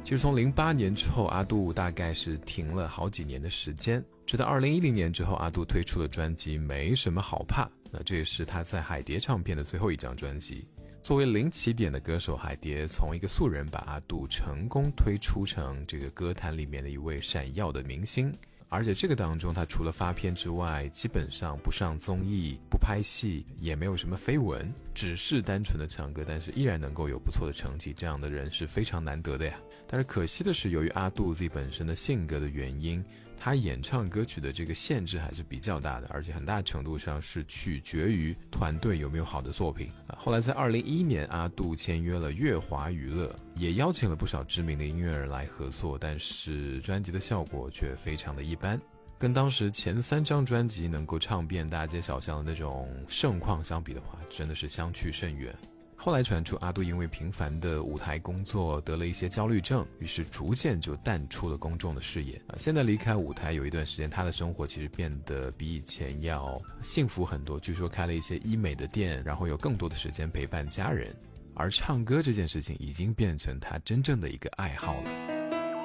其实从08年之后，阿杜大概是停了好几年的时间，直到2010年之后，阿杜推出了专辑《没什么好怕》，那这也是他在海蝶唱片的最后一张专辑。作为零起点的歌手，海蝶从一个素人把阿杜成功推出成这个歌坛里面的一位闪耀的明星。而且这个当中，他除了发片之外，基本上不上综艺，不拍戏，也没有什么绯闻，只是单纯的唱歌，但是依然能够有不错的成绩，这样的人是非常难得的呀。但是可惜的是，由于阿杜自己本身的性格的原因，他演唱歌曲的这个限制还是比较大的，而且很大程度上是取决于团队有没有好的作品。后来在2011年，阿杜签约了乐华娱乐，也邀请了不少知名的音乐人来合作，但是专辑的效果却非常的一般，跟当时前3张专辑能够唱遍大街小巷的那种盛况相比的话，真的是相去甚远。后来传出阿杜因为频繁的舞台工作得了一些焦虑症，于是逐渐就淡出了公众的视野。现在离开舞台有一段时间，他的生活其实变得比以前要幸福很多，据说开了一些医美的店，然后有更多的时间陪伴家人。而唱歌这件事情已经变成他真正的一个爱好了。